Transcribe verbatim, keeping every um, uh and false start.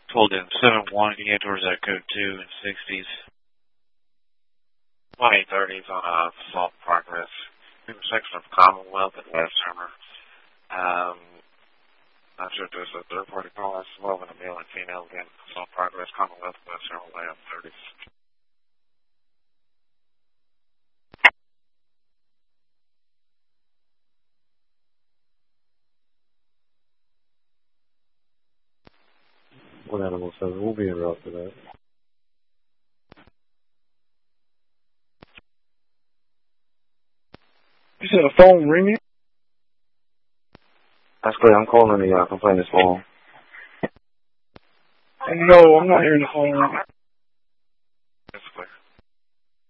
Pulled in seven one, can you head towards that code two and sixties? twenty thirties on a Salt Progress. Intersection of Commonwealth and West Summer. Um, not sure if there's a third party call as well, and a male and female again. Salt Progress, Commonwealth, West Summer, way up thirties. One animal says we'll be en route for that. You said a phone ringing? That's great. I'm calling the uh, complainant's phone. No, I'm not hearing the phone ringing.